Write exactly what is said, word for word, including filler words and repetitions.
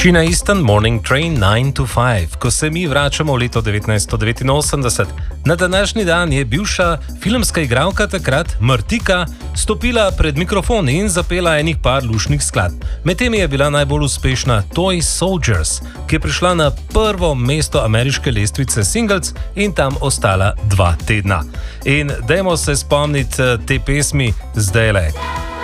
Sheena Easton, Morning Train nine to five. Ko se mi vračamo v leto devetnajststo devetinosemdeset, na današnji dan je bivša filmska igralka takrat, Martika, stopila pred mikrofon in zapela enih par lušnih skladb. Medtem je bila najbolj uspešna Toy Soldiers, ki je prišla na prvo mesto ameriške lestvice singles in tam ostala dva tedna. In dajmo se spomniti te pesmi zdajle.